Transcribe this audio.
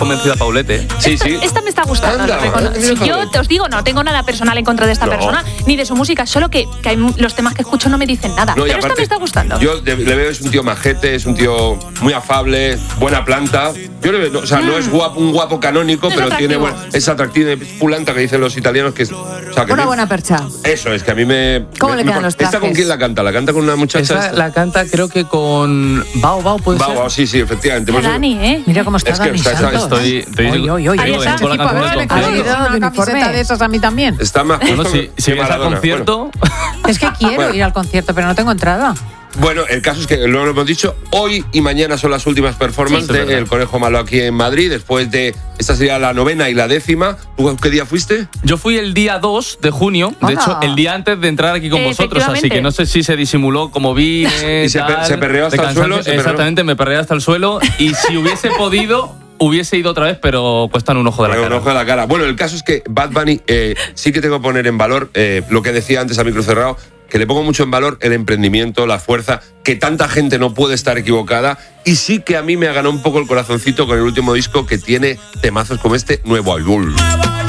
convencido a Paulete. Sí, sí. Esta me está gustando. Anda, yo te os digo, no tengo nada personal en contra de esta persona, ni de su música, solo que hay los temas que escucho no me dicen nada. No, pero aparte, esta me está gustando. Yo le veo, es un tío majete, es un tío muy afable, buena planta. Yo le veo, o sea, no es un guapo canónico, Es pero atractivo. es atractivo, es pulanta, que dicen los italianos, que es... O sea, que Una buena percha. Eso es, que a mí me... ¿Cómo le quedan los ¿Esta con trajes? quién la canta? ¿La canta con una muchacha? Esa la canta creo que con Bao, ¿puede ser? Bao, sí, efectivamente. A Dani, ¿eh? Mira cómo está Es que Dani está- Santos. Estoy Ahí está. con la canción del ¿Ha concierto. ido de una camiseta de esas a mí también? Está más Bueno, justo si que vienes al Maradona. concierto, Es que quiero Bueno. ir al concierto, pero no tengo entrada. Bueno, el caso es que luego lo hemos dicho, hoy y mañana son las últimas performances Sí, es verdad. del Conejo Malo aquí en Madrid, después de, esta sería la 9ª y la 10ª. ¿Tú qué día fuiste? yo fui el día 2 de junio, de Anda. hecho, el día antes de entrar aquí con vosotros, así que no sé si se disimuló como vine. Y se perreó hasta de el suelo, cansancio. se perreó. Exactamente, me perreé hasta el suelo y si hubiese podido, hubiese ido otra vez, pero cuestan un ojo de la Un cara. ojo de la cara. Bueno, el caso es que Bad Bunny sí que tengo que poner en valor lo que decía antes a micro cerrado, que le pongo mucho en valor el emprendimiento, la fuerza, que tanta gente no puede estar equivocada, y sí que a mí me ha ganado un poco el corazoncito con el último disco, que tiene temazos como este, Nuevo York.